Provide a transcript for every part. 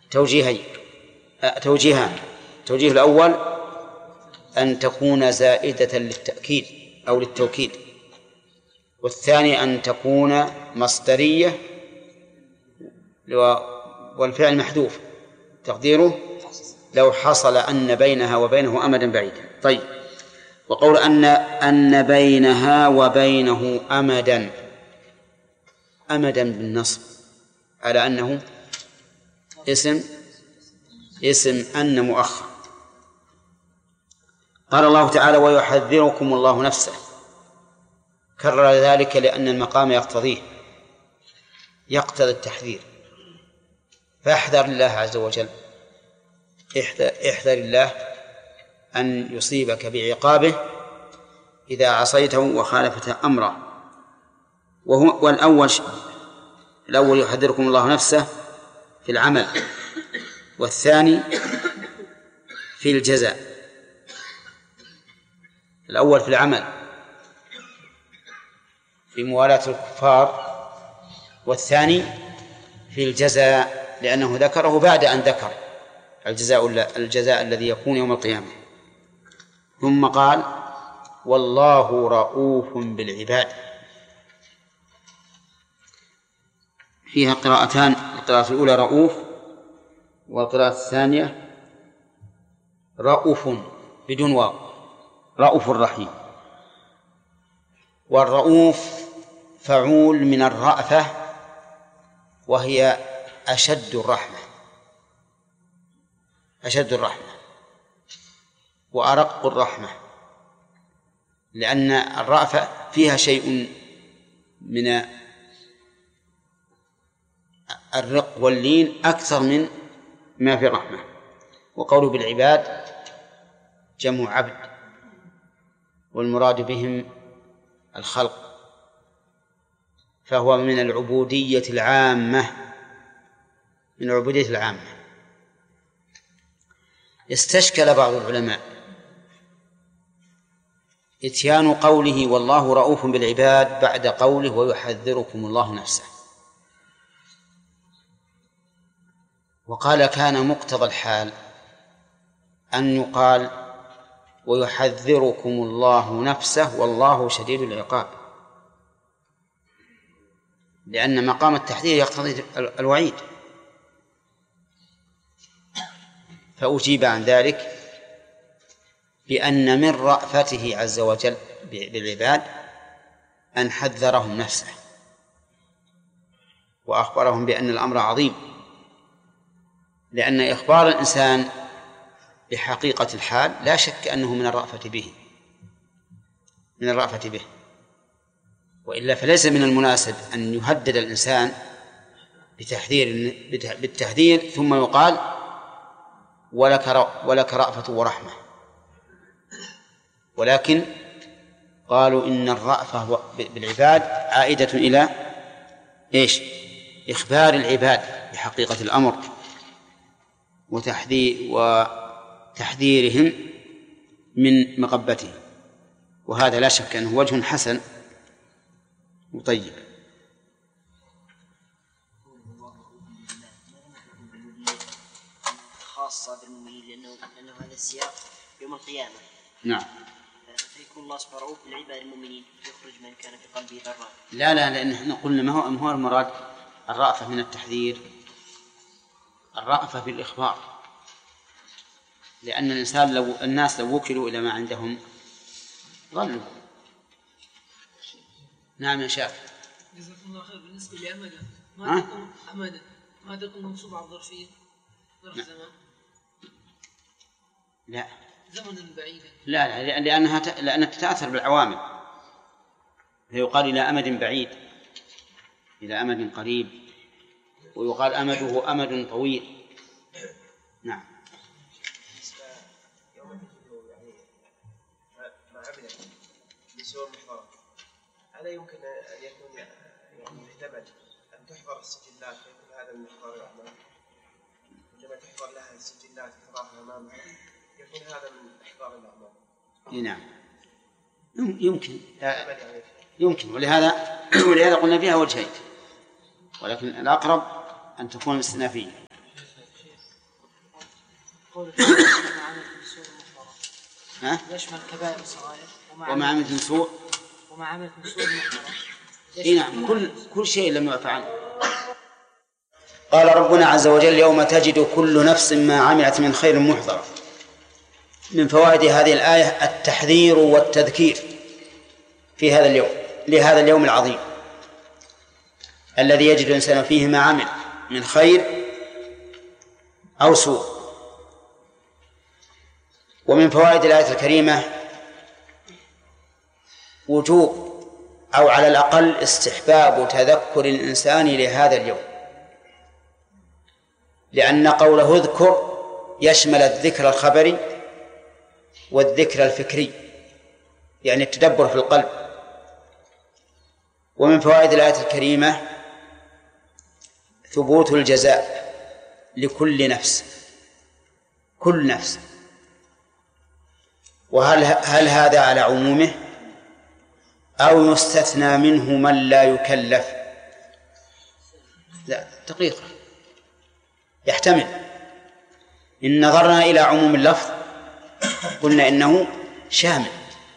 توجيهين توجيهان. التوجيه الأول أن تكون زائدة للتأكيد أو للتوكيد، والثاني أن تكون مصدرية والفعل محذوف تقديره لو حصل أن بينها وبينه أمدا بعيدا. طيب، وقول أن بينها وبينه أمدا بالنصب على أنه اسم أن مؤخر. قال الله تعالى ويحذركم الله نفسه، كرر ذلك لأن المقام يقتضي التحذير، فاحذر الله عز وجل، احذر الله أن يصيبك بعقابه إذا عصيته وخالفت أمره. والأول يحذركم الله نفسه في العمل، والثاني في الجزاء. الأول في العمل في موالاة الكفار، والثاني في الجزاء لأنه ذكره بعد أن ذكر الجزاء الذي يكون يوم القيامة. ثم قال والله رؤوف بالعباد. فيها قراءتان، القراءة الأولى رؤوف، والقراءة الثانية رؤوف بدون واو، رؤوف الرحيم. والرؤوف فعول من الرأفة، وهي أشد الرحمة وأرق الرحمة، لأن الرأفة فيها شيء من الرق واللين أكثر من ما في الرحمة. وقوله بالعباد جمع عبد، والمراد بهم الخلق، فهو من العبودية العامة. استشكل بعض العلماء إتيان قوله والله رؤوف بالعباد بعد قوله ويحذركم الله نفسه، وقال كان مقتضى الحال أن يقال ويحذركم الله نفسه والله شديد العقاب، لأن مقام التحذير يقتضي الوعيد. فأجيب عن ذلك بأن من رأفته عز وجل بالعباد أن حذرهم نفسه وأخبرهم بأن الأمر عظيم، لأن إخبار الإنسان بحقيقة الحال لا شك أنه من الرأفة به، وإلا فليس من المناسب أن يهدد الإنسان بالتحذير ثم يقال ولك رأفة ورحمة. ولكن قالوا إن الرأفة بالعباد عائدة إلى إخبار العباد بحقيقة الأمر وتحذيرهم من مغبته، وهذا لا شك أنه وجه حسن وطيب. خاصة بالمؤمنين لأنه هذا السياق يوم القيامة. نعم. فيكون الله سبحانه رؤوف بالعباد المؤمنين يخرج من كان في قلبه ضراء. لا لأن احنا قلنا ما هو المراد الرأفة من التحذير، الرأفة بالإخبار، لأن الناس لو وكلوا إلى ما عندهم ظلوا. نعم يا شاف. جزاكم الله خير. بالنسبة لأمدا ما تكون منصوب على الظرفية ظرف زمان؟ لا زمنا بعيدا. لا لأنها تتأثر بالعوامل، فيقال إلى أمد بعيد، إلى أمد قريب، ويقال أمده أمد طويل. نعم. يوم يعني ما عمل بسوء المحضرة، هذا يمكن أن يكون يعني يحتمل أن تحضر السجلات فيكون هذا من إحضار الأعمال، عندما تحضر لها السجلات تراها أمامها يكون هذا من إحضار الأعمال. نعم يمكن ولهذا قلنا فيها وجهين، ولكن الأقرب أن تكون استئنافية. قول تعالى وما عملت من سوء محضرة يشمل كبائر الصغائر وما عملت من سوء محضرة. نعم كل شيء لم يعفى عنه. قال ربنا عز وجل يوم تجد كل نفس ما عملت من خير محضرة. من فوائد هذه الآية التحذير والتذكير في هذا اليوم لهذا اليوم العظيم الذي يجد الإنسان فيه ما عمل من خير أو سوء. ومن فوائد الآية الكريمة وجوب أو على الأقل استحباب تذكر الإنسان لهذا اليوم، لأن قوله اذكر يشمل الذكر الخبري والذكر الفكري، يعني التدبر في القلب. ومن فوائد الآية الكريمة ثبوت الجزاء لكل نفس، كل نفس. هل هذا على عمومه أو يستثنى منه من لا يكلف؟ لا، دقيقة، يحتمل. إن نظرنا إلى عموم اللفظ قلنا إنه شامل،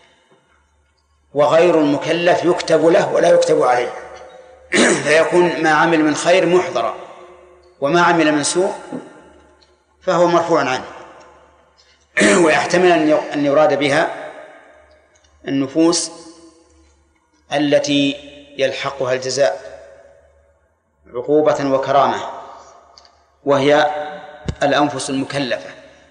وغير المكلف يكتب له ولا يكتب عليه فيكون ما عمل من خير محضرا، وما عمل من سوء فهو مرفوع عنه. ويحتمل أن يراد بها النفوس التي يلحقها الجزاء عقوبة وكرامة، وهي الأنفس المكلفة.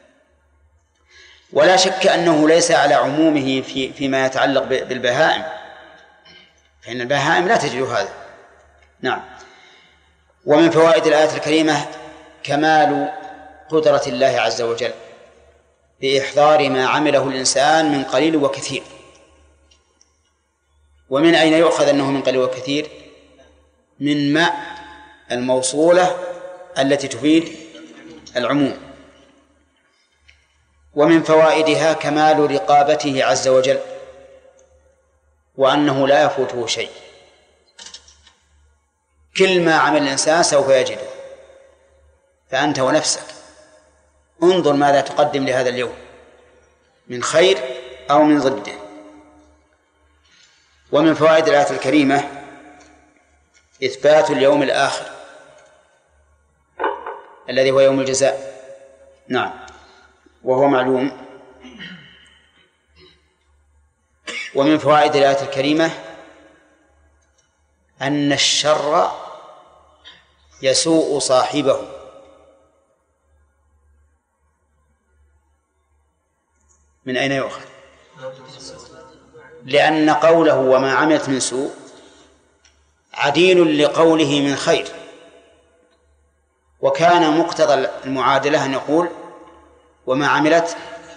ولا شك أنه ليس على عمومه فيما يتعلق بالبهائم، فإن البهائم لا تجد هذا. نعم. ومن فوائد الآية الكريمة كمال قدرة الله عز وجل بإحضار ما عمله الإنسان من قليل وكثير. ومن أين يؤخذ أنه من قليل وكثير؟ من ماء الموصولة التي تفيد العموم. ومن فوائدها كمال رقابته عز وجل، وأنه لا يفوته شيء، كل ما عمل الإنسان سوف يجده. فأنت ونفسك انظر ماذا تقدم لهذا اليوم من خير أو من ضده. ومن فوائد الآية الكريمة إثبات اليوم الآخر الذي هو يوم الجزاء. نعم، وهو معلوم. ومن فوائد الآية الكريمة أن الشر يسوء صاحبه. من أين يؤخذ؟ لأن قوله وما عملت من سوء عديل لقوله من خير، وكان مقتضى المعادلة أن يقول وما عملت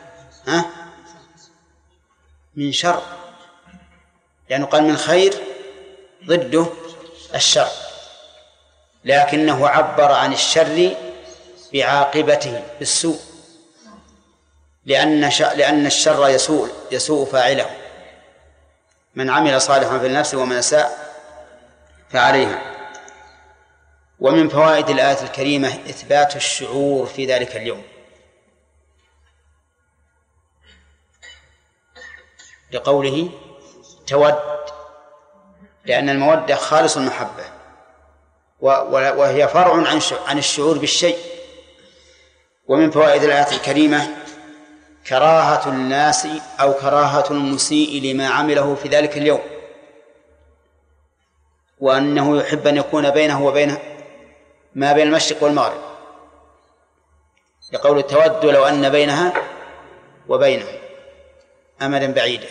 من شر، لأنه قال من خير ضده الشر، لكنه عبر عن الشر بعاقبته بالسوء، لأن الشر يسوء فاعله. من عمل صالحا فلنفسه ومن أساء فعليها. ومن فوائد الآية الكريمة إثبات الشعور في ذلك اليوم، لقوله تود، لأن المودة خالص المحبة، وهي فرع عن الشعور بالشيء. ومن فوائد الآية الكريمة كراهة الناس أو كراهة المسيء لما عمله في ذلك اليوم، وأنه يحب أن يكون بينه وبين ما بين المشرق والمغرب، يقول تود لو أن بينها وبينه أمدا بعيدا.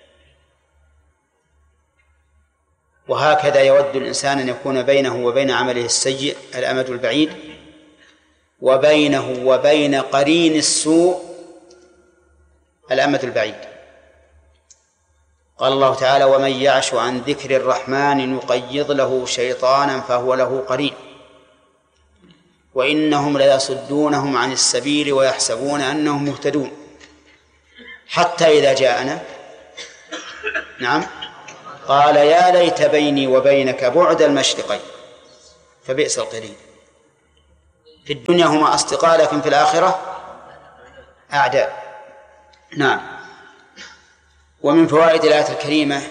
وهكذا يود الإنسان أن يكون بينه وبين عمله السيء الأمد البعيد، وبينه وبين قرين السوء الأمد البعيد. قال الله تعالى ومن يعش عن ذكر الرحمن نقيض له شيطانا فهو له قرين وإنهم ليصدونهم عن السبيل ويحسبون أنهم مهتدون حتى إذا جاءنا نعم قال يا ليت بيني وبينك بعد المشرقين فبئس القرين. في الدنيا هما أصدقاء، لكن في الآخرة أعداء. نعم. ومن فوائد الآية الكريمة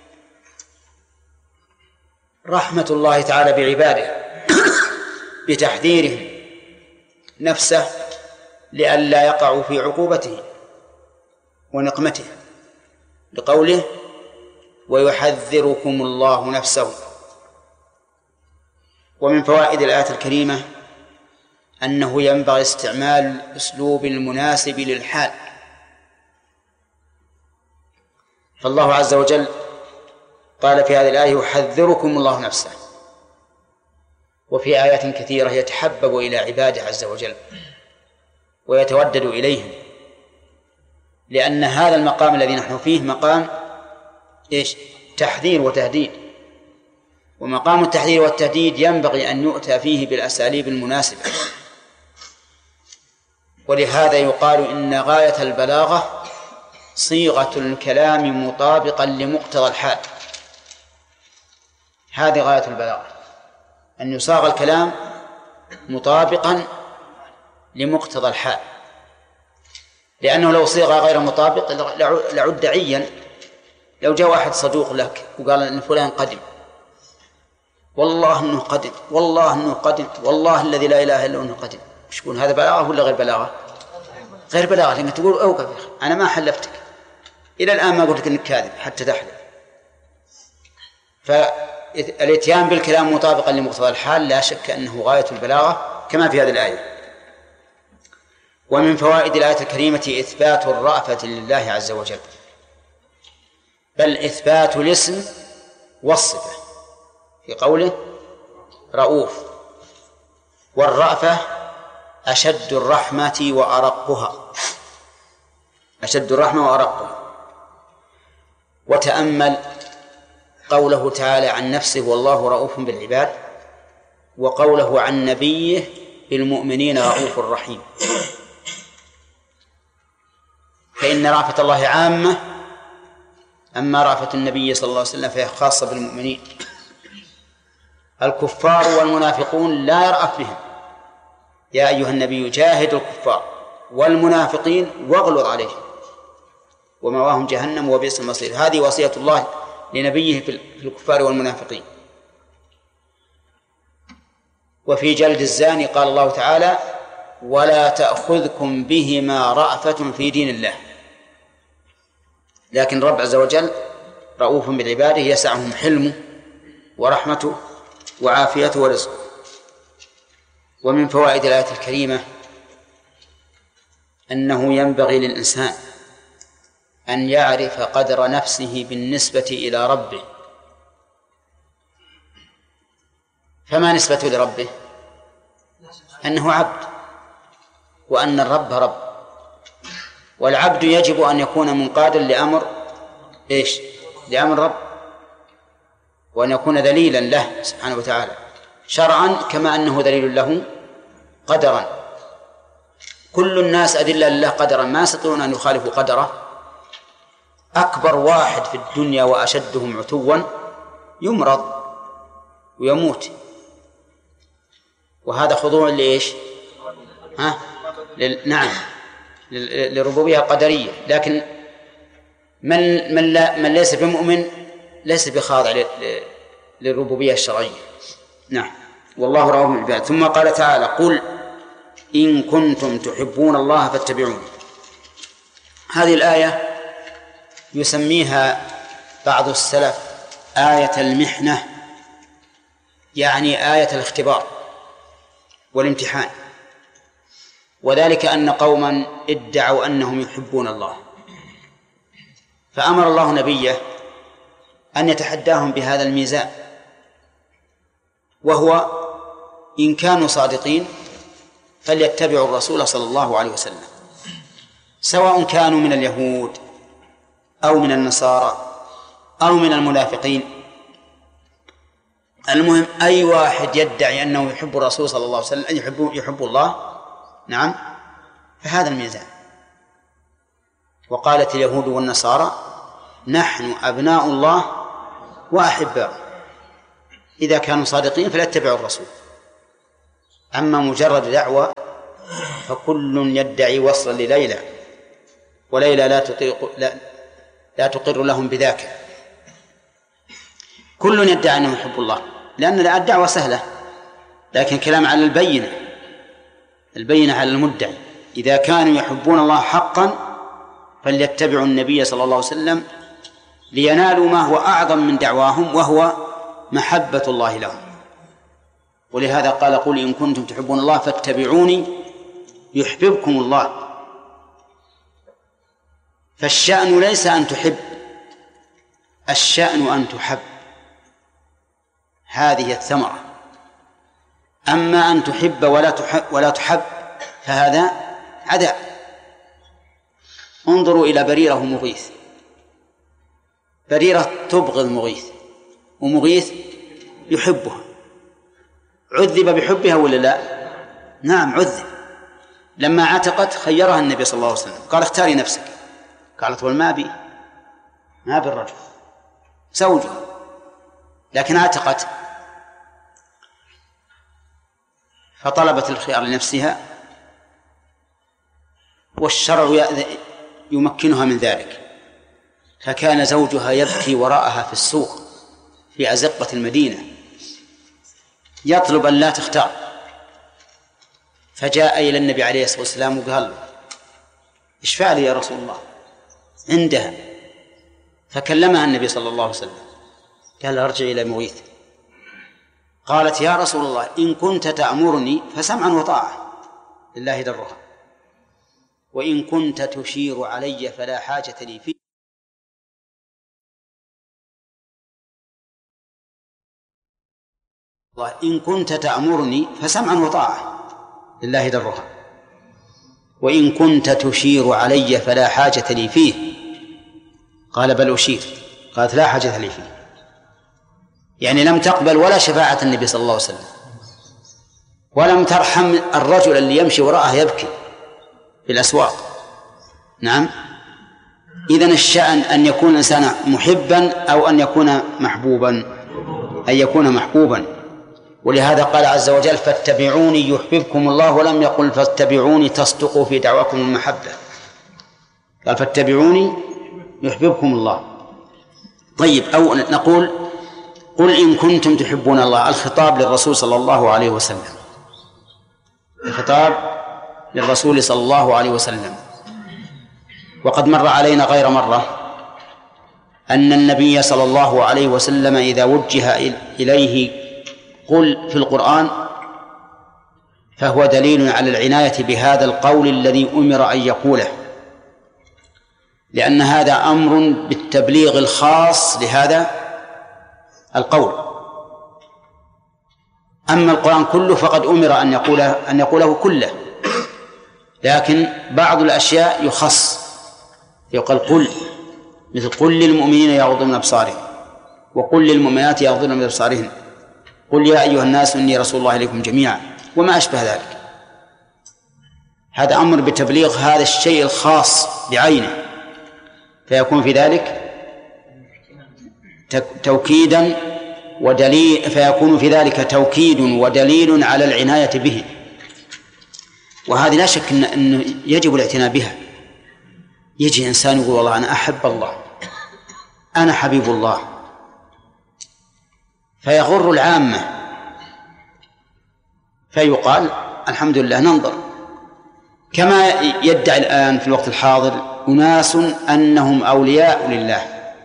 رحمة الله تعالى بعباده بتحذيرهم نفسه لئلا يقعوا في عقوبته ونقمته، لقوله ويحذركم الله نفسه. ومن فوائد الآية الكريمة أنه ينبغي استعمال الأسلوب المناسب للحال، فالله عز وجل قال في هذه الآية يحذركم الله نفسه، وفي آيات كثيرة يتحبب إلى عباده عز وجل ويتودد إليهم، لأن هذا المقام الذي نحن فيه مقام تحذير وتهديد، ومقام التحذير والتهديد ينبغي أن يؤتى فيه بالأساليب المناسبة. ولهذا يقال إن غاية البلاغة صيغة الكلام مطابقا لمقتضى الحال. هذه غاية البلاغة، أن يصاغ الكلام مطابقا لمقتضى الحال، لأنه لو صيغ غير مطابق لعد عيا. لو جاء واحد صدوق لك وقال إن فلان قدم، والله إنه قدم، والله إنه قدم، والله الذي لا إله إلا أنه قدم، مش يكون هذا بلاغة ولا غير بلاغة؟ غير بلاغة، لأنك تقول أوقف أنا ما حلفتك، إلى الآن ما قلت لك إنك كاذب حتى تحلف. فالاتيان بالكلام مطابقا لمقتضى الحال لا شك أنه غاية البلاغة كما في هذه الآية. ومن فوائد الآية الكريمة إثبات الرأفة لله عز وجل، بل إثبات الاسم والصفة في قوله رؤوف. والرأفة أشد الرحمة وأرقها، أشد الرحمة وأرقها. وتأمل قوله تعالى عن نفسه والله رؤوف بالعباد، وقوله عن نبيه بالمؤمنين رؤوف رحيم، فإن رأفة الله عامة، أما رأفة النبي صلى الله عليه وسلم فهي خاصة بالمؤمنين. الكفار والمنافقون لا يرأف بهم، يا أيها النبي جاهد الكفار والمنافقين واغلظ عليهم ومأواهم جهنم وبئس المصير. هذه وصية الله لنبيه في الكفار والمنافقين. وفي جلد الزاني قال الله تعالى ولا تأخذكم بهما رأفة في دين الله. لكن رب عز وجل رؤوف بعباده يسعهم حلمه ورحمته وعافيته ورزقه. ومن فوائد الآية الكريمة أنه ينبغي للإنسان أن يعرف قدر نفسه بالنسبة إلى ربه. فما نسبته لربه؟ أنه عبد، وأن الرب رب، والعبد يجب أن يكون منقادا لأمر لأمر رب، وأن يكون ذليلا له سبحانه وتعالى شرعا كما أنه ذليل له قدرا. كل الناس أذلة لله قدرا، ما يستطيعون أن يخالفوا قدره. أكبر واحد في الدنيا وأشدهم عتوا يمرض ويموت، وهذا خضوع لإيش؟ نعم، للربوبية القدرية. لكن من ليس بمؤمن ليس بخاضع للربوبية الشرعية. نعم، والله رؤوف بالعباد. ثم قال تعالى قل إن كنتم تحبون الله فاتبعوني. هذه الآية يسميها بعض السلف آية المحنة، يعني آية الاختبار والامتحان، وذلك أن قوما ادعوا أنهم يحبون الله، فأمر الله نبيه أن يتحداهم بهذا الميزان، وهو إن كانوا صادقين فليتبعوا الرسول صلى الله عليه وسلم، سواء كانوا من اليهود أو من النصارى أو من المنافقين. المهم أي واحد يدعي أنه يحب الرسول صلى الله عليه وسلم، أن يحب الله، نعم، فهذا الميزان. وقالت اليهود والنصارى نحن أبناء الله وأحباؤه، إذا كانوا صادقين فليتبعوا الرسول. أما مجرد دعوة فكل يدعي وصلا لليلى وليلى لا تقر لهم بذاك. كل يدعي أنه يحب الله، لأن الدعوة سهلة، لكن كلام على البينة على المدعي. إذا كانوا يحبون الله حقا فليتبعوا النبي صلى الله عليه وسلم لينالوا ما هو أعظم من دعواهم، وهو محبة الله لهم. ولهذا قال: قل إن كنتم تحبون الله فاتبعوني يحببكم الله. فالشأن ليس أن تحب، الشأن أن تحب، هذه الثمرة. أما أن تحب ولا تحب فهذا عداء. انظروا إلى بريرة ومغيث. بريرة تبغض مغيث، ومغيث يحبها. عذب بحبها ولا لا؟ نعم عذب. لما عتقت خيرها النبي صلى الله عليه وسلم، قال: اختاري نفسك. قالت: والما ما بالرجل زوجها، لكن عتقت فطلبت الخيار لنفسها، والشرع يمكنها من ذلك. فكان زوجها يبكي وراءها في السوق في أزقة المدينة يطلب أن لا تختار. فجاء إلى النبي عليه الصلاة والسلام وقال له: اشفع لي يا رسول الله عندها. فكلمها النبي صلى الله عليه وسلم قال: ارجع إلى مغيث. قالت: يا رسول الله إن كنت تأمرني فسمعا وطاعة لله درها، وإن كنت تشير علي فلا حاجة لي فيه. إن كنت تأمرني فسمعا وطاعة لله درها، وإن كنت تشير علي فلا حاجة لي فيه. قال: بل أشير. قالت: لا حاجة لي فيه. يعني لم تقبل ولا شفاعة النبي صلى الله عليه وسلم، ولم ترحم الرجل اللي يمشي وراءه يبكي في الأسواق. نعم. إذن الشأن أن يكون الإنسان محبا أو أن يكون محبوبا، أن يكون محبوبا. ولهذا قال عز وجل: فاتبعوني يحببكم الله، ولم يقل فاتبعوني تصدقوا في دعواكم المحبة، قال: فاتبعوني يحببكم الله. طيب، أو نقول: قل إن كنتم تحبون الله. الخطاب للرسول صلى الله عليه وسلم، الخطاب للرسول صلى الله عليه وسلم. وقد مر علينا غير مرة أن النبي صلى الله عليه وسلم إذا وجه إليه قل في القرآن فهو دليل على العناية بهذا القول الذي أمر أن يقوله، لأن هذا أمر بالتبليغ الخاص لهذا القول. أما القرآن كله فقد أمر أن يقوله كله، لكن بعض الأشياء يخص، يقال قل، مثل قل للمؤمنين يغضوا من أبصارهم، وقل للمؤمنات يغضضن من أبصارهن، قل يا أيها الناس إني رسول الله إليكم جميعا، وما أشبه ذلك. هذا أمر بتبليغ هذا الشيء الخاص بعينه، فيكون في ذلك توكيدا ودليل، فيكون في ذلك توكيد ودليل على العناية به. وهذه لا شك أنه يجب الاعتناء بها. يجي إنسان يقول: والله أنا أحب الله، أنا حبيب الله، فيغر العامة، فيقال: الحمد لله، ننظر. كما يدعي الآن في الوقت الحاضر أناس أنهم أولياء لله،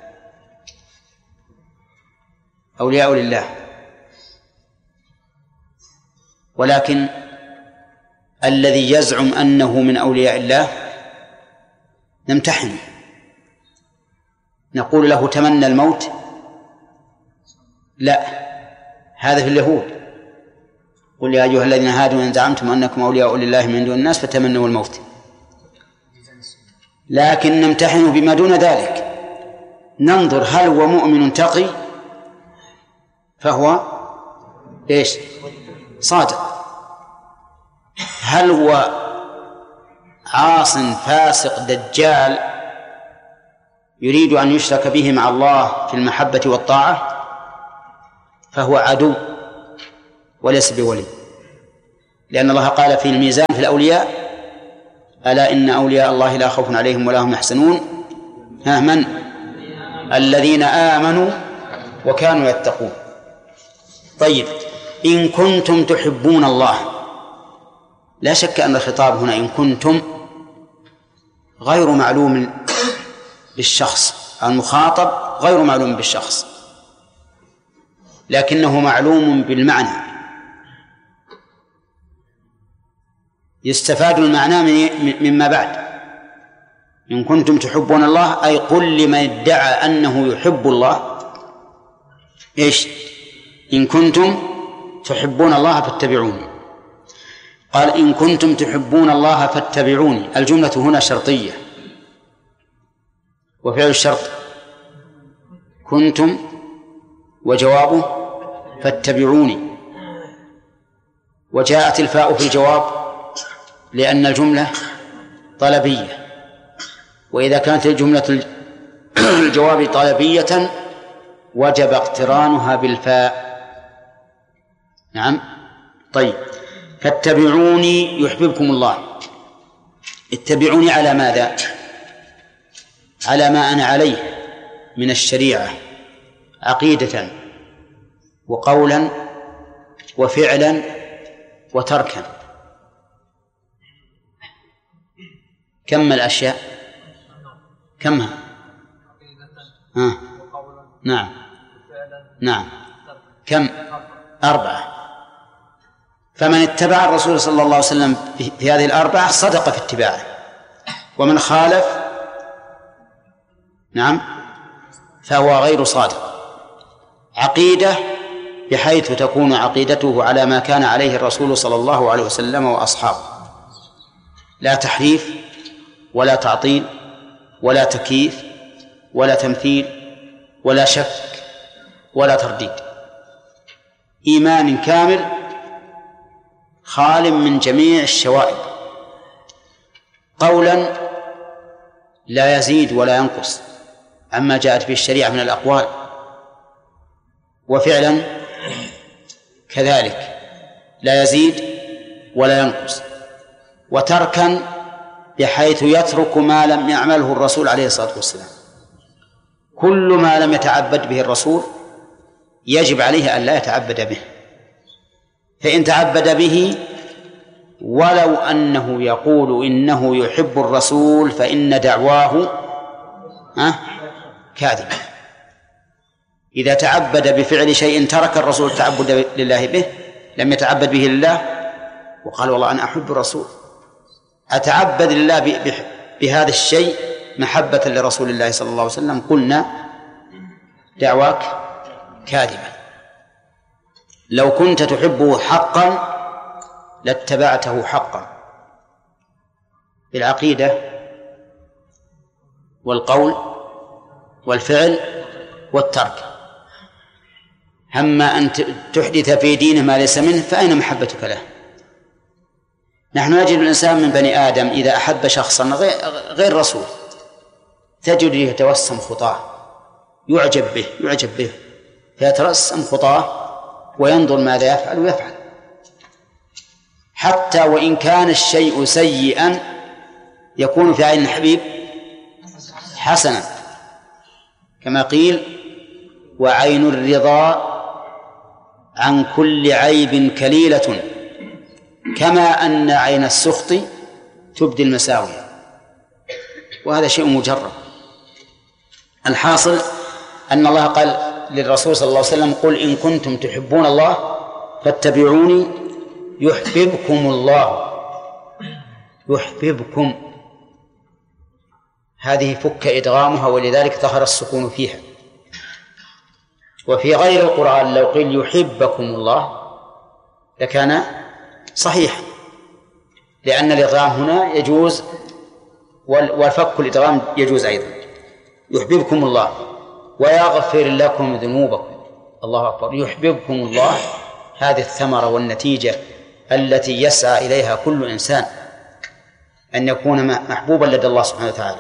أولياء لله، ولكن الذي يزعم أنه من أولياء الله نمتحنه، نقول له: تمنى الموت؟ لا، هذا في اليهود: قل يا أيها الذين هادوا إن زعمتم أنكم أولياء لله من دون الناس فتمنوا الموت. لكن نمتحنه بما دون ذلك، ننظر هل هو مؤمن تقي فهو إيش؟ صادق. هل هو عاص فاسق دجال يريد أن يشرك به مع الله في المحبة والطاعة فهو عدو وليس بولي. لأن الله قال في الميزان في الأولياء: ألا إن أولياء الله لا خوف عليهم ولا هم يحزنون. من؟ الذين آمنوا وكانوا يتقون. طيب، إن كنتم تحبون الله، لا شك أن الخطاب هنا إن كنتم غير معلوم بالشخص، المخاطب غير معلوم بالشخص، لكنه معلوم بالمعنى. يستفاد المعنى مما بعد. إن كنتم تحبون الله أي قل لمن ادعى أنه يحب الله إيش؟ إن كنتم تحبون الله فاتبعوني. قال: إن كنتم تحبون الله فاتبعوني. الجملة هنا شرطية، وفعل الشرط كنتم، وجوابه فاتبعوني. وجاءت الفاء في الجواب لأن الجملة طلبية، وإذا كانت الجملة الجواب طلبية وجب اقترانها بالفاء. نعم. طيب، فاتبعوني يحببكم الله. اتبعوني على ماذا؟ على ما أنا عليه من الشريعة، عقيدة وقولا وفعلا وتركا. كم الأشياء؟ كمها؟ نعم. نعم. كم؟ 4. فمن اتبع الرسول صلى الله عليه وسلم في هذه 4 صدق في اتباعه، ومن خالف نعم فهو غير صادق. عقيدة بحيث تكون عقيدته على ما كان عليه الرسول صلى الله عليه وسلم وأصحابه، لا تحريف ولا تعطيل ولا تكييف ولا تمثيل ولا شك ولا ترديد. إيمان كامل خال من جميع الشوائب، قولا لا يزيد ولا ينقص عما جاءت به الشريعة من الأقوال، وفعلا كذلك لا يزيد ولا ينقص، وتركا بحيث يترك ما لم يعمله الرسول عليه الصلاة والسلام. كل ما لم يتعبد به الرسول يجب عليه أن لا يتعبد به، فإن تعبد به ولو أنه يقول إنه يحب الرسول فإن دعواه كاذب. إذا تعبد بفعل شيء ترك الرسول التعبد لله به، لم يتعبد به لله وقال والله أنا أحب الرسول، أتعبد لله بهذا الشيء محبة لرسول الله صلى الله عليه وسلم، قلنا دعواك كاذبة. لو كنت تحبه حقا لاتبعته حقا بالعقيدة والقول والفعل والترك. أما أن تحدث في دينه ما ليس منه فأين محبتك له؟ نحن نجد الإنسان من بني آدم إذا أحب شخصا غير رسول تجد يتوسم خطاه، يعجب به فيترسم خطاه وينظر ماذا يفعل ويفعل، حتى وإن كان الشيء سيئا يكون في عين الحبيب حسنا، كما قيل وعين الرضا عن كل عيب كليلة كما أن عين السخط تبدي المساوي، وهذا شيء مجرد. الحاصل أن الله قال للرسول صلى الله عليه وسلم قل إن كنتم تحبون الله فاتبعوني يحببكم الله. يحببكم هذه فك إدغامها ولذلك ظهر السكون فيها. وفي غير القرآن لو قيل يحبكم الله لكان صحيح، لأن الإدغام هنا يجوز والفك الإدغام يجوز أيضا. يحببكم الله ويغفر لكم ذنوبكم. الله أكبر. يحببكم الله، هذه الثمرة والنتيجة التي يسعى إليها كل إنسان، أن يكون محبوبا لدى الله سبحانه وتعالى.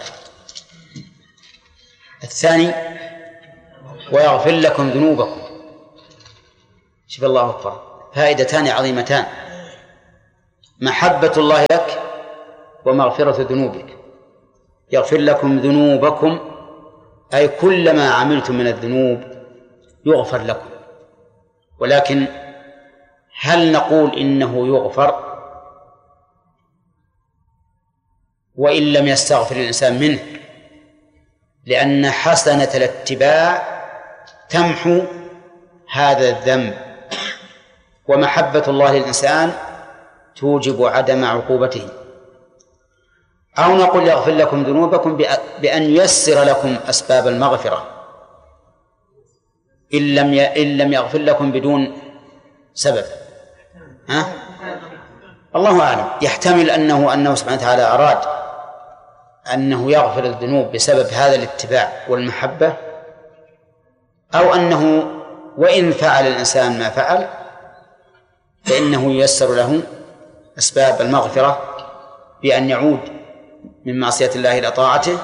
الثاني ويغفر لكم ذنوبكم. شوف الله أكبر، فائدتان عظيمتان. محبة الله لك ومغفرة ذنوبك. يغفر لكم ذنوبكم أي كل ما عملتم من الذنوب يغفر لكم. ولكن هل نقول إنه يغفر وإن لم يستغفر الإنسان منه؟ لأن حسنة الاتباع تمحو هذا الذنب، ومحبة الله للإنسان توجب عدم عقوبته. أو نقول يغفر لكم ذنوبكم بأن ييسر لكم أسباب المغفرة إن لم يغفر لكم بدون سبب. الله أعلم. يحتمل أنه سبحانه وتعالى أراد أنه يغفر الذنوب بسبب هذا الاتباع والمحبة، أو أنه وإن فعل الإنسان ما فعل فإنه ييسر له أسباب المغفرة بأن يعود من معصية الله إلى طاعته.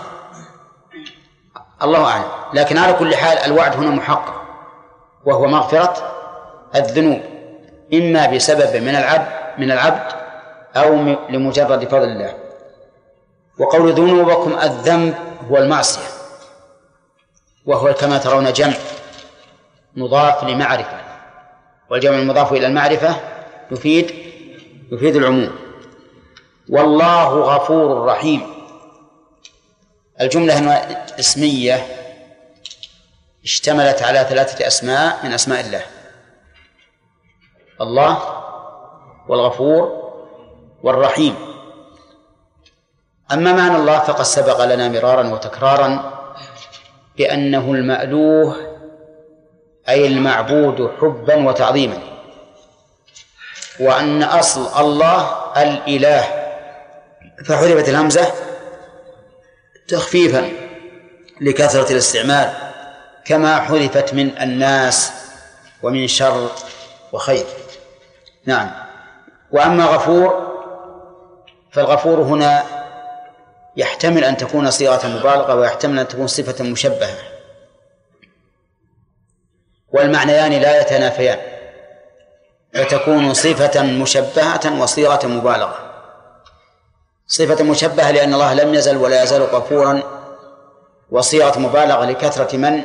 الله أعلم. لكن على كل حال الوعد هنا محقق، وهو مغفرة الذنوب إما بسبب من العبد أو لمجرد فضل الله. وقول ذنوبكم الذنب هو المعصية، وهو كما ترون جمع مضاف لمعرفة، والجمع المضاف إلى المعرفة يفيد العموم. والله غفور رحيم. الجملة هنا اسمية اشتملت على 3 أسماء من أسماء الله: الله والغفور والرحيم. أما معنى الله فقد سبق لنا مرارا وتكرارا بأنه المألوه أي المعبود حبا وتعظيما، وأن أصل الله الإله، فحذفت الهمزة تخفيفا لكثرة الاستعمال، كما حذفت من الناس ومن شر وخير. نعم. وأما غفور فالغفور هنا يحتمل أن تكون صيغة مبالغة، ويحتمل أن تكون صفة مشبهة، والمعنيان لا يتنافيان، فتكون صفة مشبهة وصيغة مبالغة. صفة مشبهة لأن الله لم يزل ولا يزال غفورا، وصيغة مبالغة لكثرة من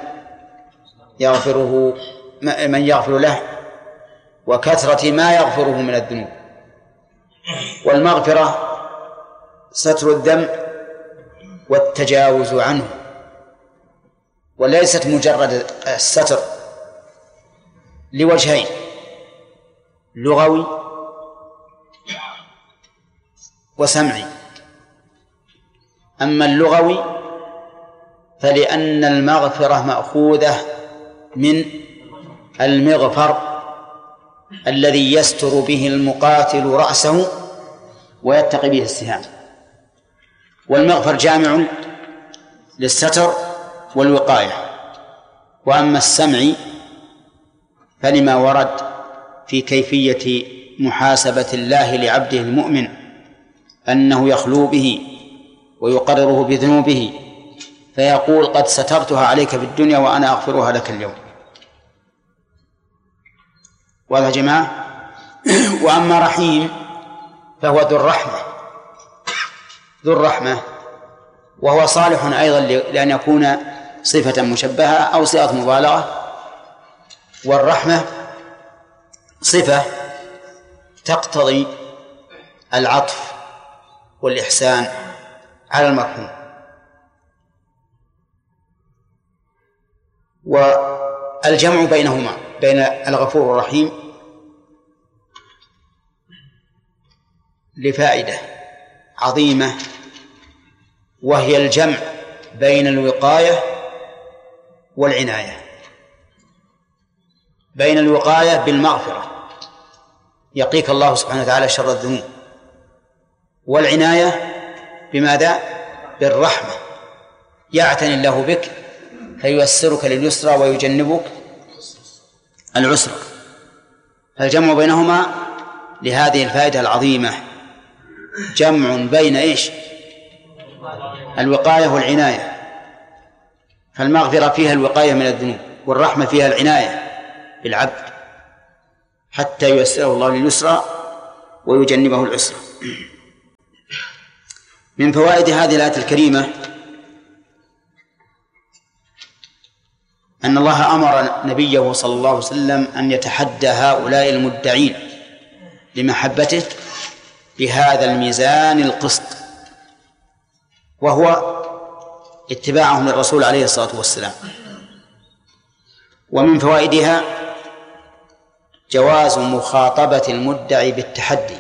يغفر له وكثرة ما يغفره من الذنوب. والمغفرة ستر الذنب والتجاوز عنه، وليست مجرد الستر، لوجهين: لغوي وسمعي. أما اللغوي فلأن المغفرة مأخوذة من المغفر الذي يستر به المقاتل رأسه ويتقي به السهام، والمغفر جامع للستر والوقاية. وأما السمعي فلما ورد في كيفية محاسبة الله لعبده المؤمن أنه يخلو به ويقرره بذنوبه، فيقول: قد سترتها عليك في الدنيا وأنا أغفرها لك اليوم. واضح يا جماعة؟ وأما رحيم فهو ذو الرحمة، وهو صالح أيضا لأن يكون صفة مشبهة أو صيغة مبالغة. والرحمة صفة تقتضي العطف والإحسان على المرحوم. والجمع بينهما بين الغفور والرحيم لفائدة عظيمة، وهي الجمع بين الوقاية والعناية. بين الوقاية بالمغفرة يقيك الله سبحانه وتعالى شر الذنوب، والعناية بماذا؟ بالرحمة، يعتني الله بك فييسرك لليسرى ويجنبك العسرى. فالجمع بينهما لهذه الفائدة العظيمة، جمع بين إيش؟ الوقاية والعناية. فالمغفرة فيها الوقاية من الذنوب، والرحمة فيها العناية بالعبد حتى ييسره الله لليسرى ويجنبه العسر. من فوائد هذه الآية الكريمة أن الله أمر نبيه صلى الله عليه وسلم أن يتحدى هؤلاء المدعين لمحبته بهذا الميزان القسط، وهو اتباعهم للرسول عليه الصلاة والسلام. ومن فوائدها جواز مخاطبة المدعي بالتحدي،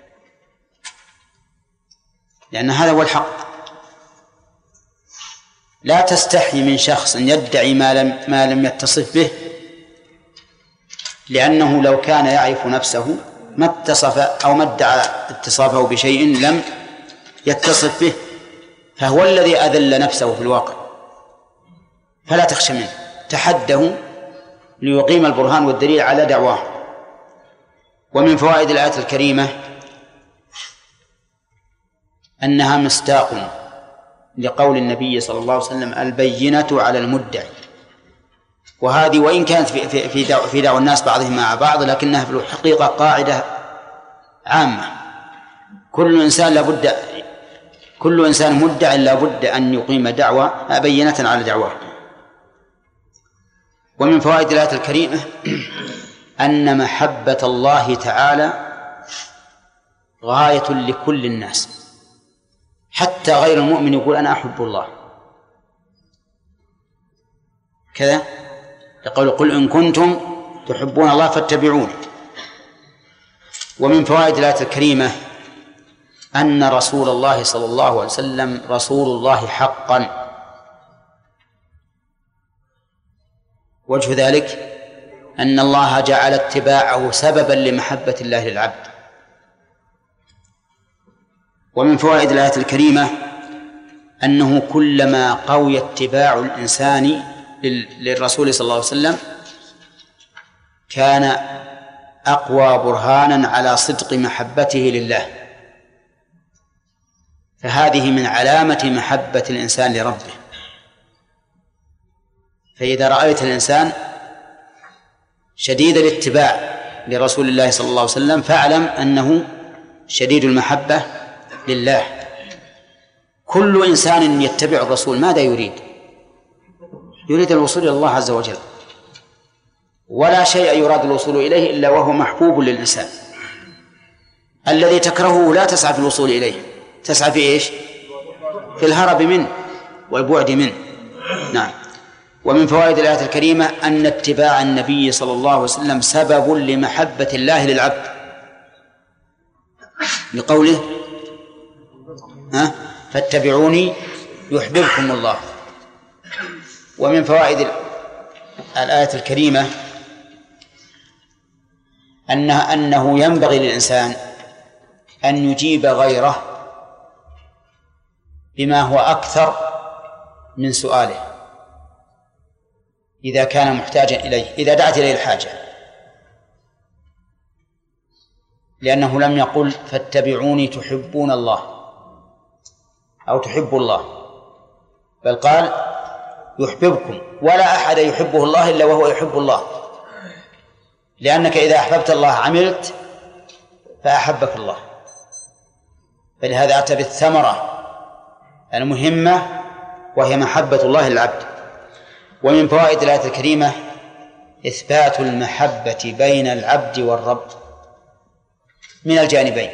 لأن هذا هو الحق. لا تستحي من شخص يدعي ما لم يتصف به، لأنه لو كان يعرف نفسه ما اتصف أو ما ادعى اتصافه بشيء لم يتصف به، فهو الذي أذل نفسه في الواقع. فلا تخشى منه، تحده ليقيم البرهان والدليل على دعواه. ومن فوائد الآية الكريمة أنها مصداق لقول النبي صلى الله عليه وسلم: البينة على المدعي. وهذه وإن كانت في دعوى الناس بعضهم مع بعض، لكنها في الحقيقة قاعدة عامة. كل إنسان مدع لابد أن يقيم بينة على دعواه. ومن فوائد الآية الكريمة أن محبة الله تعالى غاية لكل الناس، حتى غير المؤمن يقول أنا أحب الله كذا، يقول: قل إن كنتم تحبون الله فاتبعوني. ومن فوائد الآية الكريمة أن رسول الله صلى الله عليه وسلم رسول الله حقا. وجه ذلك أن الله جعل اتباعه سببا لمحبة الله للعبد. ومن فوائد الآية الكريمة أنه كلما قوي اتباع الإنسان للرسول صلى الله عليه وسلم كان أقوى برهانا على صدق محبته لله، فهذه من علامة محبة الإنسان لربه. فإذا رأيت الإنسان شديد الاتباع لرسول الله صلى الله عليه وسلم فاعلم أنه شديد المحبة لله. كل إنسان يتبع الرسول ماذا يريد؟ يريد الوصول إلى الله عز وجل، ولا شيء يراد الوصول إليه إلا وهو محبوب للإنسان. الذي تكرهه لا تسعى في الوصول إليه، تسعى في إيش؟ في الهرب منه والبعد منه. نعم. ومن فوائد الآية الكريمة أن اتباع النبي صلى الله عليه وسلم سبب لمحبة الله للعبد، لقوله: فاتبعوني يحببكم الله. ومن فوائد الآية الكريمة أنه ينبغي للإنسان أن يجيب غيره بما هو أكثر من سؤاله إذا كان محتاجا إليه، إذا دعت إليه الحاجة، لأنه لم يقل فاتبعوني تحبون الله أو تحب الله، بل قال يحببكم، ولا أحد يحبه الله إلا وهو يحب الله، لأنك إذا أحببت الله عملت فأحبك الله. فلهذا أتى بالثمرة المهمة وهي محبة الله للعبد. ومن فوائد الآية الكريمة إثبات المحبة بين العبد والرب من الجانبين.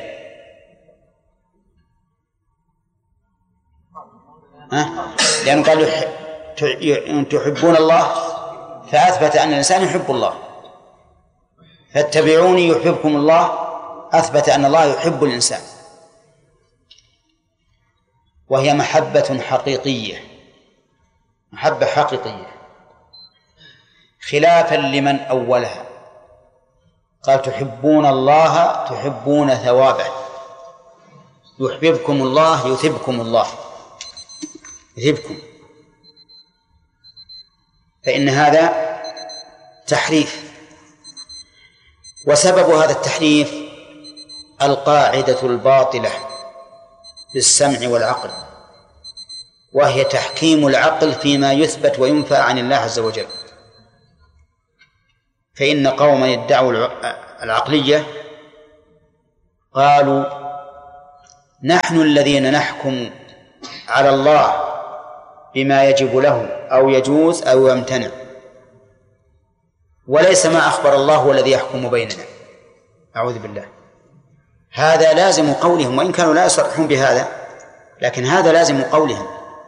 لأنه قال تحبون الله، فأثبت أن الإنسان يحب الله. فاتبعوني يحببكم الله، أثبت أن الله يحب الإنسان، وهي محبة حقيقية، محبة حقيقية، خلافا لمن أولها قال تحبون الله تحبون ثوابه، يحببكم الله يثبكم الله، يثبكم، فإن هذا تحريف. وسبب هذا التحريف القاعدة الباطلة بالسمع والعقل، وهي تحكيم العقل فيما يثبت وينفى عن الله عز وجل. فإن قوما يدعوا العقلية قالوا نحن الذين نحكم على الله بما يجب له أو يجوز أو يمتنع، وليس ما أخبر الله هو الذي يحكم بيننا. أعوذ بالله. هذا لازم قولهم، وإن كانوا لا يصرحون بهذا لكن هذا لازم قولهم.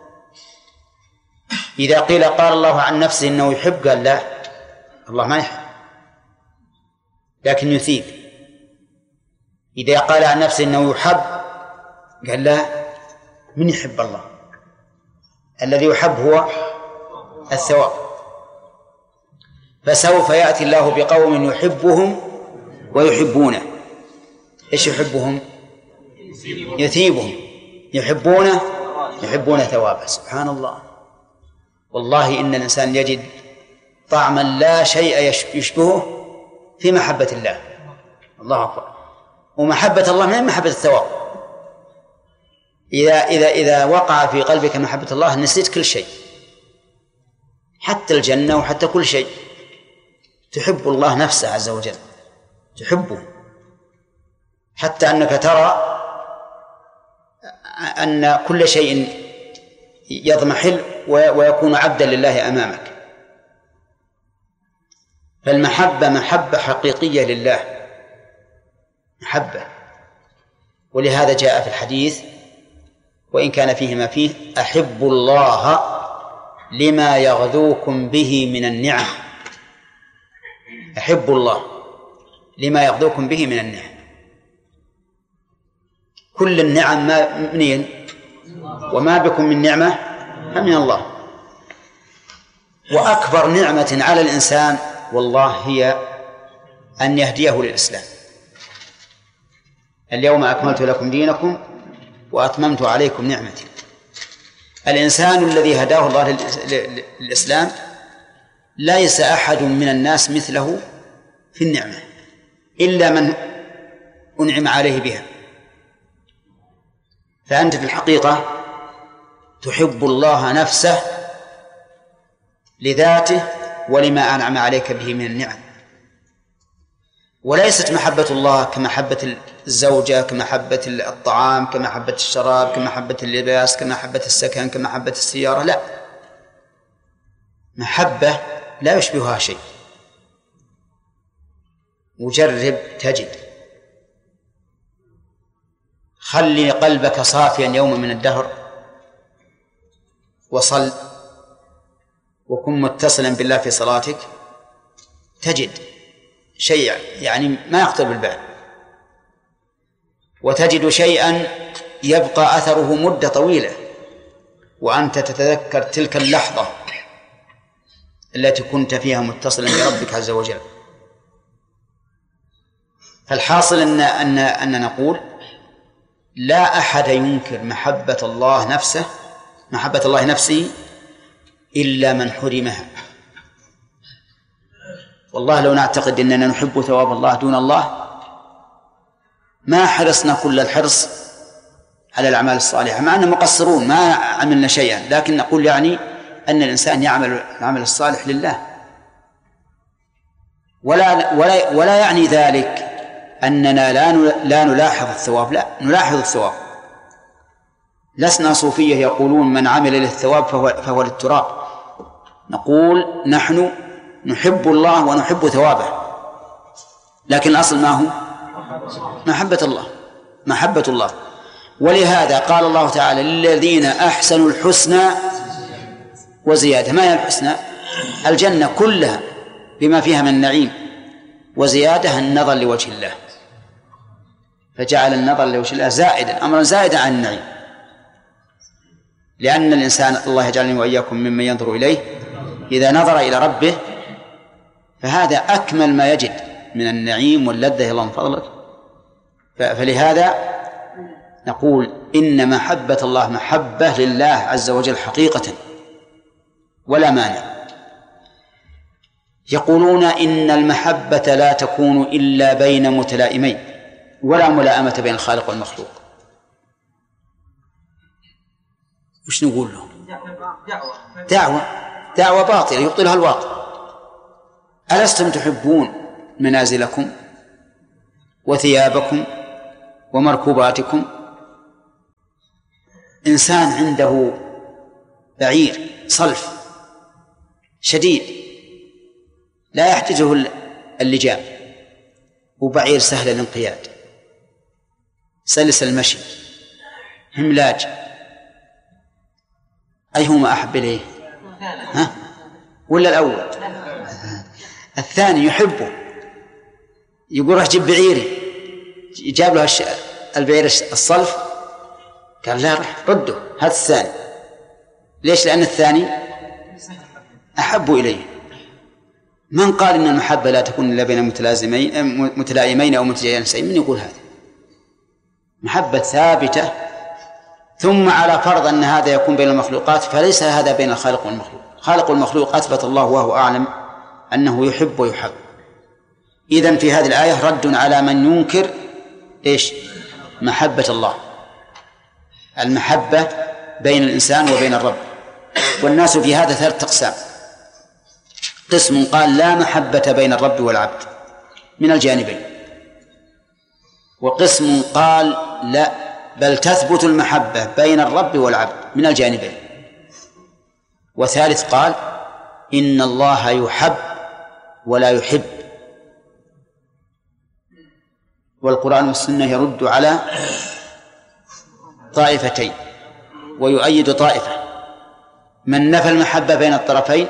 إذا قيل قال الله عن نفسه إنه يحب، قال لا، الله ما يحب لكن يثيب. إذا قال عن نفسه إنه يحب، قال لا، من يحب الله؟ الذي يحب هو الثواب. فسوف يأتي الله بقوم يحبهم ويحبونه. إيش يحبهم؟ يثيبهم. يحبونه، يحبون ثوابه. سبحان الله. والله إن الإنسان يجد طعما لا شيء يشبهه في محبة الله. الله أكبر. ومحبة الله من محبة الثواب. إذا وقع في قلبك محبة الله نسيت كل شيء، حتى الجنة وحتى كل شيء. تحب الله نفسه عز وجل، تحبه، حتى أنك ترى أن كل شيء يضمحل ويكون عبدا لله أمامك. فالمحبة محبة حقيقية لله، محبة. ولهذا جاء في الحديث وإن كان فيه ما فيه: أحب الله لما يغذوكم به من النعم. أحب الله لما يغذوكم به من النعم. كل النعم منين؟ وما بكم من نعمة فمن الله. وأكبر نعمة على الإنسان والله هي أن يهديه للإسلام. اليوم أكملت لكم دينكم وأتممت عليكم نعمتي. الإنسان الذي هداه الله للإسلام ليس أحد من الناس مثله في النعمة إلا من أنعم عليه بها. فأنت في الحقيقة تحب الله نفسه لذاته ولما أنعم عليك به من النعم. وليست محبة الله كمحبة الزوجة، كمحبة الطعام، كمحبة الشراب، كمحبة اللباس، كمحبة السكن، كمحبة السيارة. لا، محبة لا يشبهها شيء. وجرب تجد. خلي قلبك صافيا يوما من الدهر وصل، وكن متصلا بالله في صلاتك، تجد شيء يعني ما يخطر بالبال، وتجد شيئا يبقى أثره مدة طويلة وأنت تتذكر تلك اللحظة التي كنت فيها متصلا بربك عز وجل. فالحاصل أن نقول لا أحد ينكر محبة الله نفسه، محبة الله نفسه، إلا من حرمها. والله لو نعتقد أننا نحب ثواب الله دون الله ما حرصنا كل الحرص على الأعمال الصالحة، مع أننا مقصرون ما عملنا شيئا، لكن نقول يعني أن الإنسان يعمل العمل الصالح لله. ولا يعني ذلك أننا لا نلاحظ الثواب، لا، نلاحظ الثواب. لسنا صوفية يقولون من عمل للثواب فهو للتراب. نقول نحن نحب الله ونحب ثوابه، لكن الأصل ما هو؟ محبة الله، محبة الله. ولهذا قال الله تعالى: للذين أحسنوا الحسنى وزيادة. ما هي الحسنى؟ الجنة كلها بما فيها من النعيم، وزيادة النظر لوجه الله، فجعل النظر لوجه الله زائدا، أمرا زائدا عن النعيم. لأن الإنسان، الله يجعلني وإياكم ممن ينظر إليه إذا نظر إلى ربه، فهذا أكمل ما يجد من النعيم واللذة الله من فضلك. فلهذا نقول إن محبة الله محبة لله عز وجل حقيقة ولا مانع. يقولون إن المحبة لا تكون إلا بين متلائمين، ولا ملائمة بين الخالق والمخلوق. وش نقول لهم؟ دعوة باطلة يبطلها الواقع. ألستم تحبون منازلكم وثيابكم ومركوباتكم. إنسان عنده بعير صلف شديد لا يحتاجه اللجام، وبعير سهل الانقياد سلس المشي هملاج، أيهما أحب إليه؟ ولا الأول؟ الثاني يحبه، يقول راح جيب بعيري، جاب له البعير الصلف، قال لا روح رده هذا الثاني. ليش؟ لأن الثاني أحب إليه. من قال إن المحبة لا تكون إلا بين متلائمين أو متجانسين؟ من يقول هذا؟ محبة ثابتة، ثم على فرض أن هذا يكون بين المخلوقات، فليس هذا بين الخالق والمخلوق. خالق والمخلوق أثبت الله وهو أعلم أنه يحب ويحب. إذن في هذه الآية رد على من ينكر إيش؟ محبة الله، المحبة بين الإنسان وبين الرب. والناس في هذا 3 أقسام: قسم قال لا محبة بين الرب والعبد من الجانبين، وقسم قال لا بل تثبت المحبة بين الرب والعبد من الجانبين، وثالث قال إن الله يحب ولا يحب. والقرآن والسنة يرد على طائفتين ويؤيد طائفة. من نفى المحبة بين الطرفين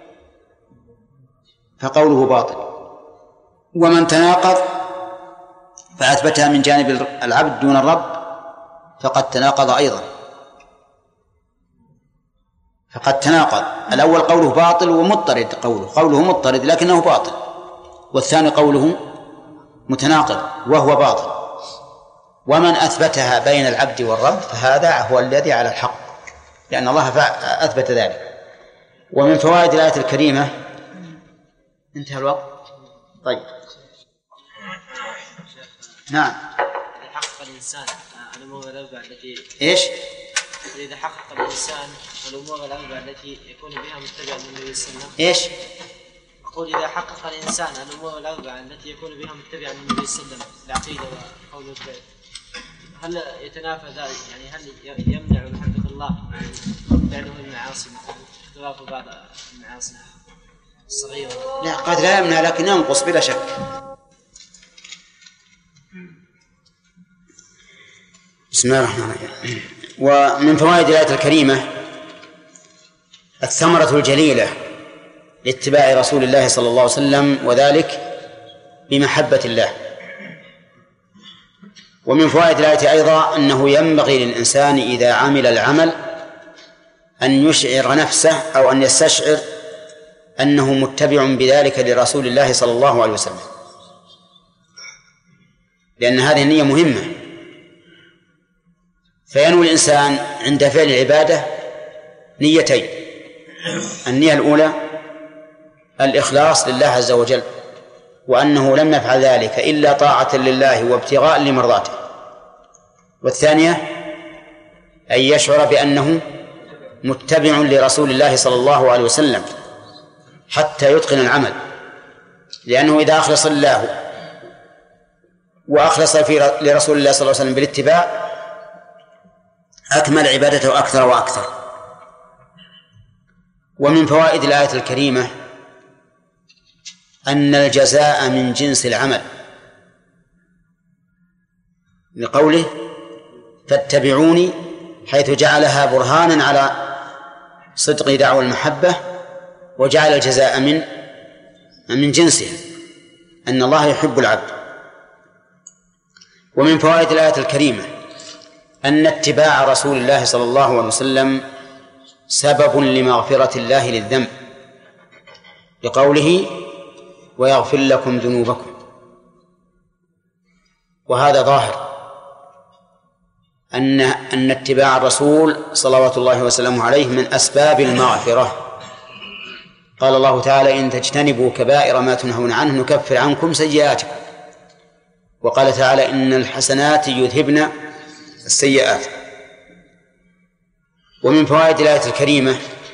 فقوله باطل، ومن تناقض فأثبتها من جانب العبد دون الرب فقد تناقض أيضا. فقد تناقض. الأول قوله باطل ومضطرد، قوله مضطرد لكنه باطل، والثاني قوله متناقض وهو باطل. ومن أثبتها بين العبد والرب فهذا هو الذي على الحق، لأن الله أثبت ذلك. ومن فوائد الآية الكريمة، انتهى الوقت. طيب نعم. إذا حقق الإنسان الأمور الأربعة التي إيش؟ إذا حقق الإنسان الأمور الأربعة التي يكون بها متبعا للنبي صلى الله عليه وسلم. إيش؟ أقول إذا حقق الإنسان الأمور الأربعة التي يكون بها متبعا للنبي صلى الله عليه وسلم، العقيدة وقول الفعل، هل يتنافى ذلك؟ يعني هل يمنع محبة الله فعله المعاصي مثلا اختلاف بعض المعاصي الصغيرة؟ لا، قد لا يمنع لكن ينقص بلا شك. بسم الله الرحمن الرحيم. ومن فوائد الآية الكريمة الثمرة الجليلة لاتباع رسول الله صلى الله عليه وسلم، وذلك بمحبة الله. ومن فوائد الآية أيضا أنه ينبغي للإنسان إذا عمل العمل أن يشعر نفسه أو أن يستشعر أنه متبع بذلك لرسول الله صلى الله عليه وسلم، لأن هذه النية مهمة. فينوي الإنسان عند فعل العبادة نيتين: النية الأولى الإخلاص لله عز وجل، وأنه لم يفعل ذلك إلا طاعة لله وابتغاء لمرضاته، والثانية أن يشعر بأنه متبع لرسول الله صلى الله عليه وسلم حتى يتقن العمل، لأنه إذا أخلص الله وأخلص لرسول الله صلى الله عليه وسلم بالاتباع أكمل عبادته أكثر وأكثر. ومن فوائد الآية الكريمة أن الجزاء من جنس العمل، لقوله فاتبعوني، حيث جعلها برهانا على صدق دعوى المحبة، وجعل الجزاء من جنسها، أن الله يحب العبد. ومن فوائد الآية الكريمة أن اتباع رسول الله صلى الله عليه وسلم سبب لمغفرة الله للذنب، لقوله ويغفر لكم ذنوبكم. وهذا ظاهر أن اتباع الرسول صلوات الله وسلامه عليه من أسباب المغفرة. قال الله تعالى إن تجتنبوا كبائر ما تنهون عنه نكفر عنكم سيئاتكم. وقال تعالى إن الحسنات يذهبن السيئات. ومن فوائد الآية الكريمة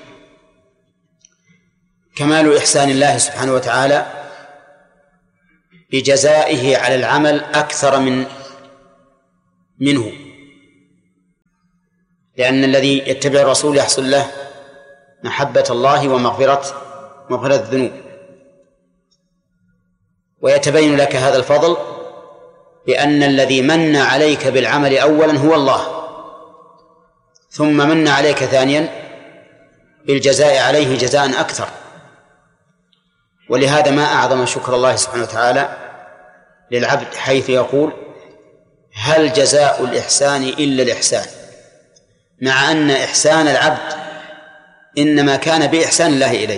كمال إحسان الله سبحانه وتعالى بجزائه على العمل أكثر من منه، لأن الذي يتبع الرسول يحصل له محبة الله ومغفرة الذنوب. ويتبين لك هذا الفضل بأن الذي من عليك بالعمل أولا هو الله، ثم من عليك ثانيا بالجزاء عليه جزاء أكثر. ولهذا ما أعظم شكر الله سبحانه وتعالى للعبد حيث يقول: هل جزاء الإحسان إلا الإحسان، مع أن إحسان العبد إنما كان بإحسان الله إليه،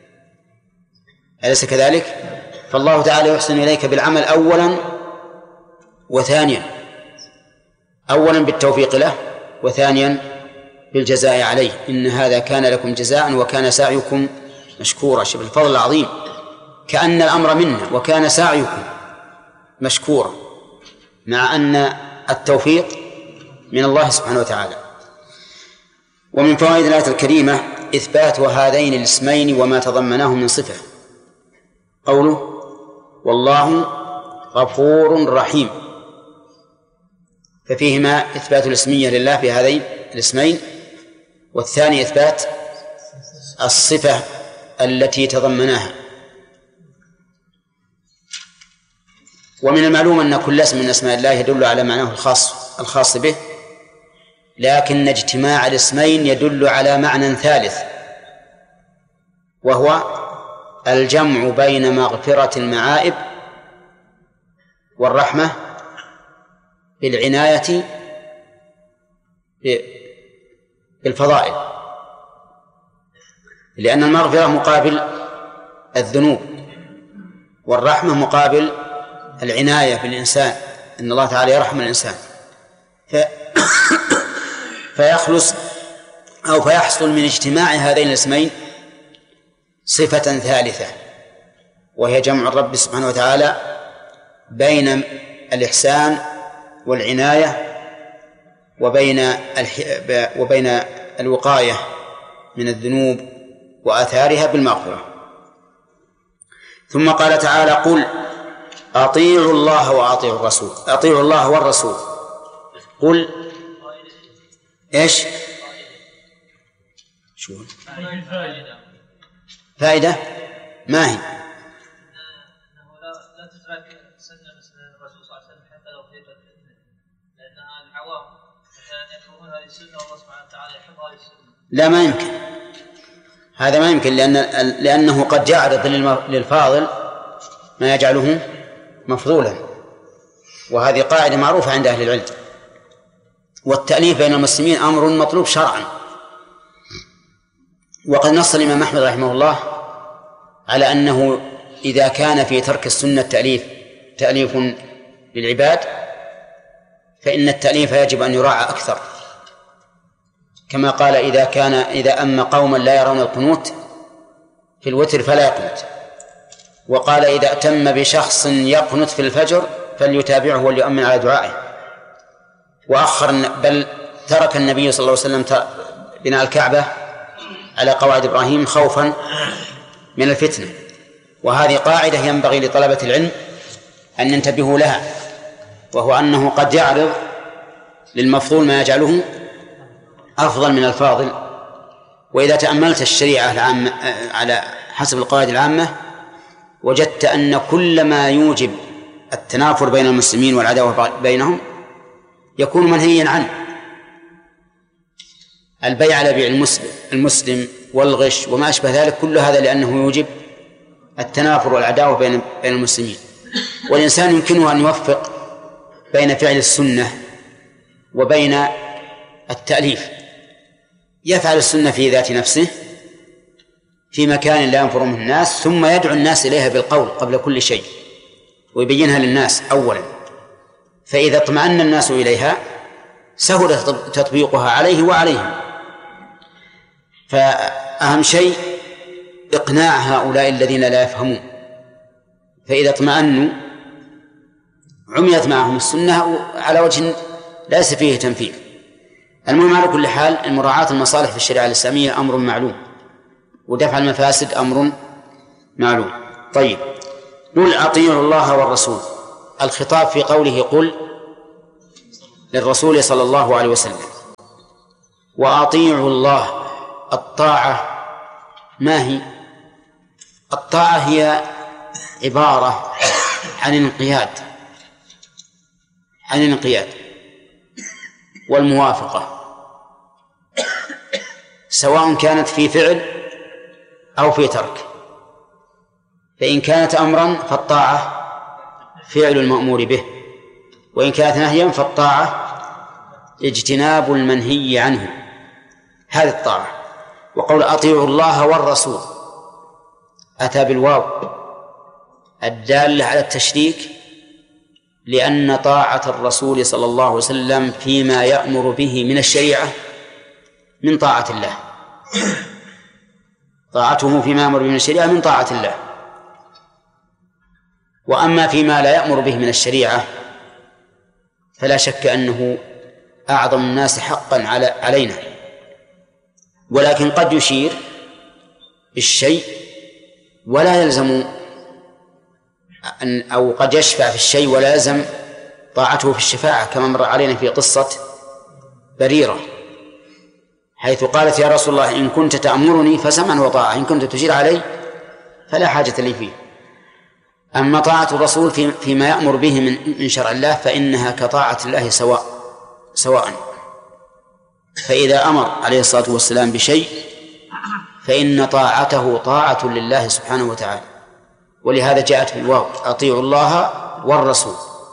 أليس كذلك؟ فالله تعالى يحسن إليك بالعمل أولا وثانيا، أولا بالتوفيق له، وثانيا بالجزاء عليه. إن هذا كان لكم جزاء وكان سعيكم مشكورا. شوف الفضل العظيم، كأن الأمر منا وكان سعيكم مشكورا، مع أن التوفيق من الله سبحانه وتعالى. ومن فوائد الآية الكريمة إثبات هذين الاسمين وما تضمناه من صفة، قوله: والله غفور رحيم، ففيهما إثبات الاسمية لله في هذين الاسمين، والثاني إثبات الصفة التي تضمناها. ومن المعلوم أن كل اسم من أسماء الله يدل على معناه الخاص به، لكن اجتماع الاسمين يدل على معنى ثالث، وهو الجمع بين مغفرة المعائب والرحمة بالعناية بالفضائل، لأن المغفرة مقابل الذنوب، والرحمة مقابل العناية بالإنسان، إن الله تعالى يرحم الإنسان، فيحصل من اجتماع هذين الاسمين صفة ثالثة، وهي جمع الرب سبحانه وتعالى بين الإحسان والعناية وبين الوقاية من الذنوب وآثارها بالمغفرة. ثم قال تعالى: قل أطيعوا الله وأطيعوا الرسول، أطيعوا الله والرسول. قل إيش؟ شو فائدة ما هي؟ لا تترك سنة الرسول صلى الله عليه وسلم حتى لو في الفتنة، لأن العوام مثلا يكرهون هذه السنة والله سبحانه وتعالى يحب هذه السنة. لا، ما يمكن، هذا ما يمكن، لأنه قد يعرض للفاضل ما يجعله مفضولا، وهذه قاعدة معروفة عند أهل العلم. والتأليف بين المسلمين أمر مطلوب شرعا، وقد نص الإمام أحمد رحمه الله على أنه إذا كان في ترك السنة تأليف للعباد، فإن التأليف يجب أن يراعى أكثر، كما قال: إذا أما قوما لا يرون القنوت في الوتر فلا يقنت، وقال: إذا أتم بشخص يقنت في الفجر فليتابعه وليؤمن على دعائه. بل ترك النبي صلى الله عليه وسلم بناء الكعبة على قواعد إبراهيم خوفا من الفتنة. وهذه قاعدة ينبغي لطلبة العلم أن ينتبهوا لها، وهو أنه قد يعرض للمفضول ما يجعله أفضل من الفاضل. وإذا تأملت الشريعة العامة على حسب القواعد العامة وجدت أن كل ما يوجب التنافر بين المسلمين والعداوة بينهم يكون منهيا عنه. البيع على بيع المسلم والغش وما أشبه ذلك، كل هذا لأنه يوجب التنافر والعداوة بين المسلمين. والإنسان يمكنه أن يوفق بين فعل السنة وبين التأليف، يفعل السنة في ذات نفسه في مكان لا ينفر منه الناس، ثم يدعو الناس إليها بالقول قبل كل شيء ويبينها للناس أولا، فإذا اطمأن الناس إليها سهل تطبيقها عليه وعليهم. فأهم شيء إقناع هؤلاء الذين لا يفهمون، فإذا اطمأنوا عميت معهم السنة على وجه ليس فيه تنفيذ. المهم على كل حال المراعاة المصالح في الشريعة الإسلامية أمر معلوم، ودفع المفاسد أمر معلوم. طيب، قل أطيعوا الله والرسول، الخطاب في قوله قل للرسول صلى الله عليه وسلم. وأطيعوا الله، الطاعة ما هي؟ الطاعة هي عبارة عن الانقياد والموافقة، سواء كانت في فعل أو في ترك. فإن كانت أمرا فالطاعة فعل المأمور به، وإن كانت نهيا فالطاعة اجتناب المنهي عنه، هذه الطاعة. وقول أطيعوا الله والرسول أتى بالواو الدالة على التشريك، لأن طاعة الرسول صلى الله عليه وسلم فيما يأمر به من الشريعة من طاعة الله، طاعته فيما يأمر به من الشريعة من طاعة الله. وأما فيما لا يأمر به من الشريعة فلا شك أنه أعظم الناس حقا علينا، ولكن قد يشير بالشيء ولا يلزم أو قد يشفع في الشيء ولا يلزم طاعته في الشفاعة، كما مر علينا في قصة بريرة، حيث قالت يا رسول الله إن كنت تأمرني فسمعا وطاعة، إن كنت تشير علي فلا حاجة لي فيه. أما طاعة الرسول فيما يأمر به من شرع الله فإنها كطاعة الله سواء. فإذا أمر عليه الصلاة والسلام بشيء فإن طاعته طاعة لله سبحانه وتعالى، ولهذا جاءت في الواو أطيعوا الله والرسول.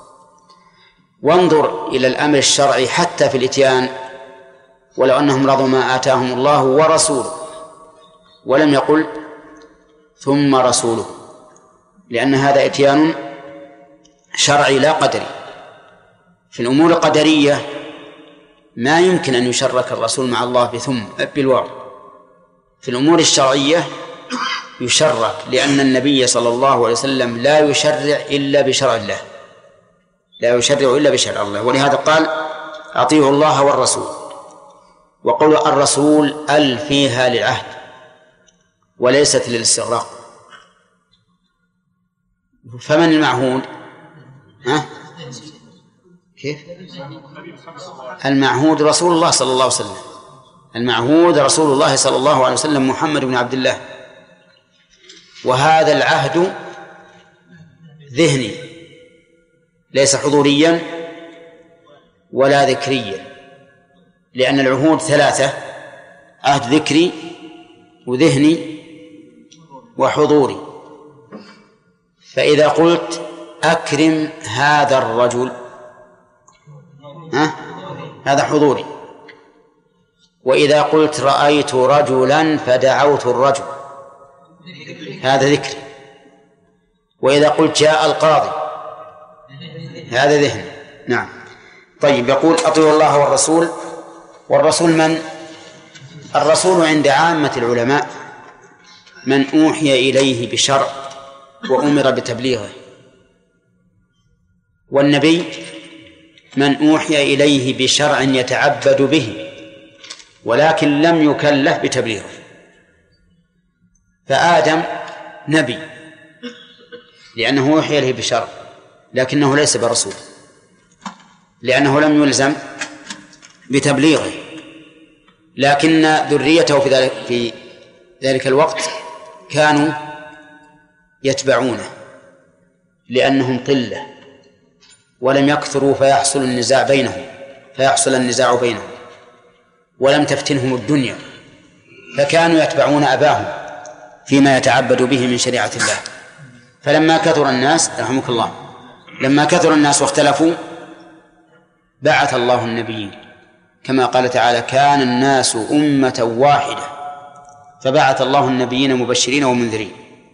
وانظر إلى الأمر الشرعي حتى في الإتيان، ولو أنهم رضوا ما آتاهم الله ورسوله، ولم يقل ثم رسوله، لأن هذا إتيان شرعي لا قدري. في الأمور القدرية ما يمكن أن يشرك الرسول مع الله بثم بالواو. في الأمور الشرعية يشرك، لأن النبي صلى الله عليه وسلم لا يشرع إلا بشرع الله، لا يشرع إلا بشرع الله، ولهذا قال أطيعوا الله والرسول. وقول الرسول ال فيها للعهد وليست للاستغراق. فمن المعهود؟ كيف؟ المعهود رسول الله صلى الله عليه وسلم، المعهود رسول الله صلى الله عليه وسلم محمد بن عبد الله. وهذا العهد ذهني ليس حضوريا ولا ذكريا، لأن العهود ثلاثة: عهد ذكري وذهني وحضوري. فإذا قلت أكرم هذا الرجل هذا حضوري، وإذا قلت رأيت رجلا فدعوت الرجل هذا ذكري، وإذا قلت جاء القاضي هذا ذهني. نعم. طيب، يقول أطيعوا الله والرسول. والرسول من؟ الرسول عند عامة العلماء من أوحي إليه بشرع وأمر بتبليغه، والنبي من أوحي إليه بشرع يتعبد به ولكن لم يكلف بتبليغه. فآدم نبي لأنه أوحي إليه بشرع، لكنه ليس برسول لأنه لم يلزم بتبليغه، لكن ذريته في ذلك الوقت كانوا يتبعونه لأنهم قلة ولم يكثروا فيحصل النزاع بينهم ولم تفتنهم الدنيا، فكانوا يتبعون أباهم فيما يتعبد به من شريعة الله. فلما كثر الناس رحمك الله، لما كثر الناس واختلفوا بعث الله النبيين، كما قال تعالى كان الناس أمة واحدة فبعث الله النبيين مبشرين ومنذرين،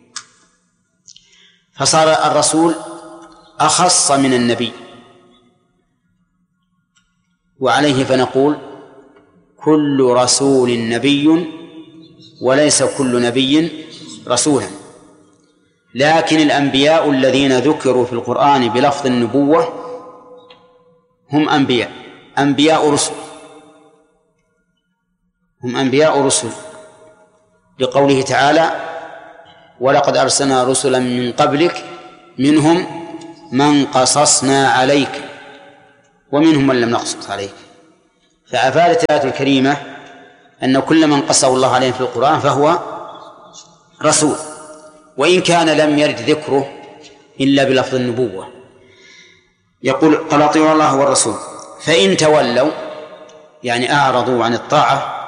فصار الرسول أخص من النبي. وعليه فنقول كل رسول نبي وليس كل نبي رسولا، لكن الأنبياء الذين ذكروا في القرآن بلفظ النبوة هم أنبياء رسل، لقوله تعالى ولقد أرسلنا رسلا من قبلك منهم من قصصنا عليك ومنهم من لم نقصص عليك. فأفادت الآية الكريمة أن كل من قصه الله عليه في القرآن فهو رسول، وإن كان لم يرد ذكره إلا بلفظ النبوة. يقول قال أطيعوا الله والرسول، فإن تولوا يعني أعرضوا عن الطاعة